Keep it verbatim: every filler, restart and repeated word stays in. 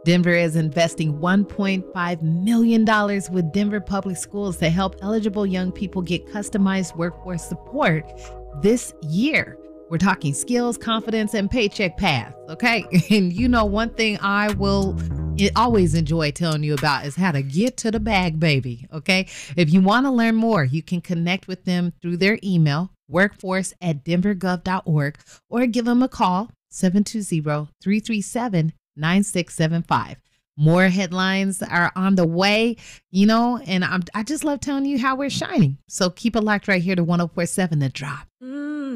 Denver is investing one point five million dollars with Denver Public Schools to help eligible young people get customized workforce support this year. We're talking skills, confidence, and paycheck paths, okay? And you know, one thing I will always enjoy telling you about is how to get to the bag, baby, okay? If you want to learn more, you can connect with them through their email, workforce at denver gov dot org, or give them a call, seven two zero, three three seven, nine six seven five. More headlines are on the way, you know, and I'm, I just love telling you how we're shining. So keep it locked right here to one oh four point seven The Drop.